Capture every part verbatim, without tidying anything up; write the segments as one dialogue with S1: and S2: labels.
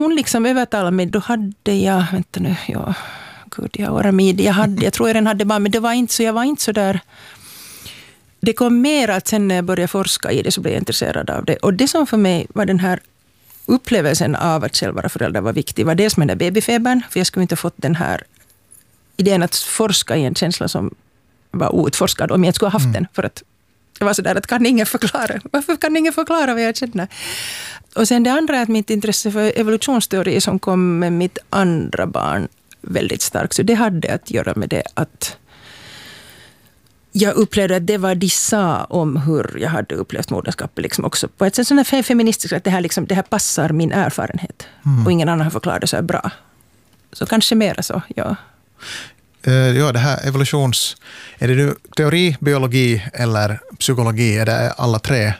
S1: Hon liksom övertalade mig, då hade jag, vänta nu, ja, gud, jag var med, jag hade, jag tror jag den hade bara, men det var inte så, jag var inte så där. Det kom mer att sen när jag började forska i det så blev jag intresserad av det. Och det som för mig var den här upplevelsen av att själv vara förälder var viktig var dels med den där babyfebern, för jag skulle inte ha fått den här idén att forska i en känsla som var outforskad om jag skulle ha haft mm. den, för att det var så där att kan ingen förklara, varför kan ingen förklara vad jag känner? Och sen det andra är att mitt intresse för evolutionsteori som kom med mitt andra barn väldigt starkt, så det hade att göra med det att jag upplevde att det var de sa om hur jag hade upplevt moderskapet liksom också på ett sätt sådant här feministiskt, att det här, liksom, det här passar min erfarenhet mm. och ingen annan har förklarat det så här bra. Så kanske mera så, ja.
S2: Uh, ja, det här evolutions... Är det nu teori, biologi eller psykologi? Är det alla tre?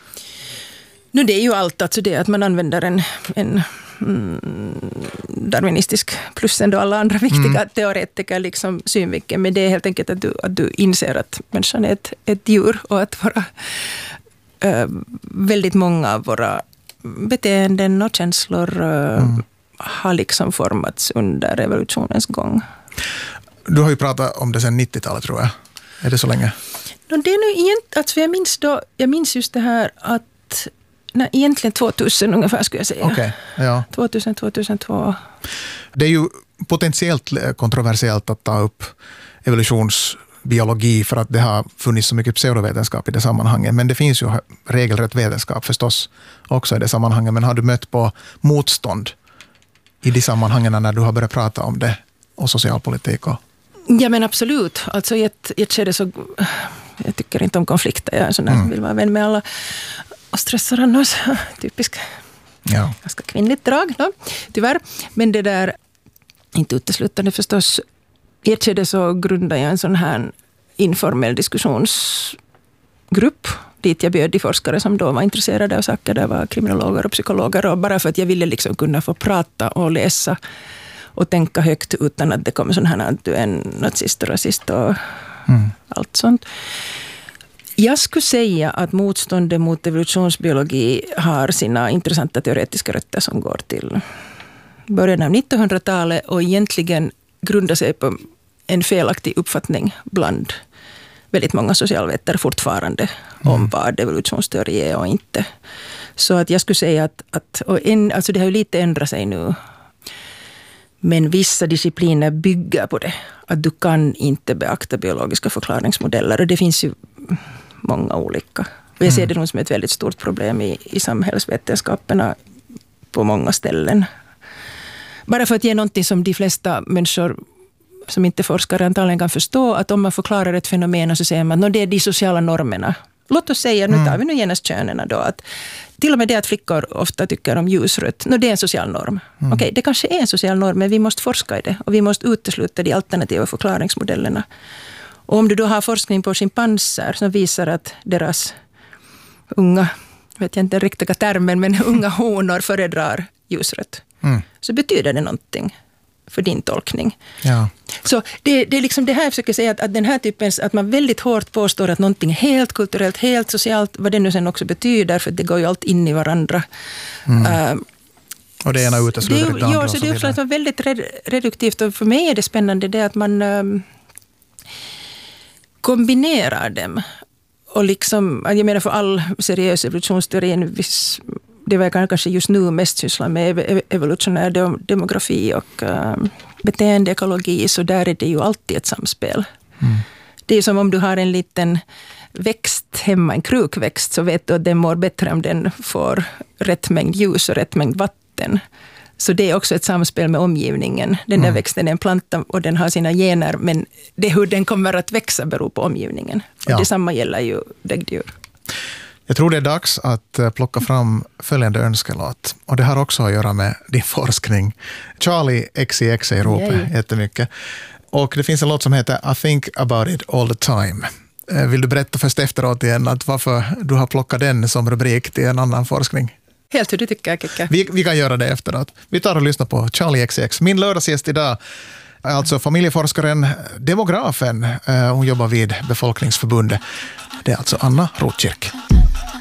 S1: Nu det är ju allt, alltså det att man använder en, en mm, darwinistisk plus ändå alla andra viktiga mm. teoretiker liksom synvinkeln. Men det är helt enkelt att du, att du inser att människan är ett, ett djur och att våra äh, väldigt många av våra beteenden och känslor äh, mm. har liksom formats under evolutionens gång.
S2: Du har ju pratat om det sedan nittiotalet, tror jag. Är det så länge?
S1: No, det är nu egentligen, alltså jag minns då, jag minns just det här att nej, egentligen tvåtusen ungefär skulle jag säga.
S2: Okay, ja.
S1: tvåtusen till tvåtusentvå.
S2: Det är ju potentiellt kontroversiellt att ta upp evolutionsbiologi för att det har funnits så mycket pseudovetenskap i det sammanhanget. Men det finns ju regelrätt vetenskap förstås också i det sammanhanget. Men har du mött på motstånd i de sammanhangen när du har börjat prata om det och socialpolitik? Och...
S1: Ja, men absolut. Alltså i ett, i ett skede så... Jag tycker inte om konflikter. Jag är sån där som mm. vill vara vän med alla. Och stressar annars. Typisk.
S2: Ja.
S1: Ganska kvinnligt drag, no? Tyvärr. Men det där, inte uteslutande förstås. I ett skede så grundade jag en sån här informell diskussionsgrupp dit jag bjöd de forskare som då var intresserade av saker. Det var kriminologer och psykologer. Och bara för att jag ville liksom kunna få prata och läsa och tänka högt utan att det kommer sån här att du är en nazist och rasist och mm. allt sånt. Jag skulle säga att motståndet mot evolutionsbiologi har sina intressanta teoretiska rötter som går till början av nittonhundratalet och egentligen grundar sig på en felaktig uppfattning bland väldigt många socialvetare fortfarande mm. om vad evolutionsteori är och inte. Så att jag skulle säga att, att och en, alltså det har ju lite ändrat sig nu. Men vissa discipliner bygger på det. Att du kan inte beakta biologiska förklaringsmodeller. Och det finns ju många olika. Och jag ser det nog som ett väldigt stort problem i, i samhällsvetenskaperna på många ställen. Bara för att ge någonting som de flesta människor som inte forskar antagligen kan förstå. Att om man förklarar ett fenomen så säger man att det är de sociala normerna. Låt oss säga, nu tar vi nu genast könerna då, att till och med det att flickor ofta tycker om ljusrött, no, det är en social norm. Mm. Okej, det kanske är en social norm, men vi måste forska i det. Och vi måste utesluta de alternativa förklaringsmodellerna. Och om du då har forskning på schimpanser som visar att deras unga, vet jag inte den riktiga termen, men unga honor föredrar ljusrött. Mm. Så betyder det någonting för din tolkning.
S2: Ja.
S1: Så det, det är liksom det här jag försöker säga, att, att den här typen, att man väldigt hårt påstår att någonting är helt kulturellt, helt socialt, vad det nu sen också betyder, för det går ju allt in i varandra. Mm. Uh,
S2: och det ena utesluter det, det andra.
S1: Ja, så det är väldigt reduktivt, och för mig är det spännande det att man um, kombinerar dem. Och liksom, jag menar för all seriös evolutionsteori, en viss, det var jag kanske just nu mest sysslar med evolutionär demografi och uh, beteendeekologi, så där är det ju alltid ett samspel. Mm. Det är som om du har en liten växt hemma, en krukväxt, så vet du att den mår bättre om den får rätt mängd ljus och rätt mängd vatten. Så det är också ett samspel med omgivningen. Den där mm. växten är en planta och den har sina gener, men det hur den kommer att växa beror på omgivningen. Och ja. Detsamma gäller ju däggdjur.
S2: Jag tror det är dags att plocka fram följande önskelåt. Och det har också att göra med din forskning. Charlie X C X i ropet Yay. jättemycket. Och det finns en låt som heter I think about it all the time. Vill du berätta först efteråt igen att varför du har plockat den som rubrik till en annan forskning?
S1: Helt hur du tycker, Kikka.
S2: Vi, vi kan göra det efteråt. Vi tar och lyssnar på Charlie X C X. Min lördagsgäst idag är alltså familjeforskaren, demografen. Hon jobbar vid Befolkningsförbundet. Det är alltså Anna Rotkirk.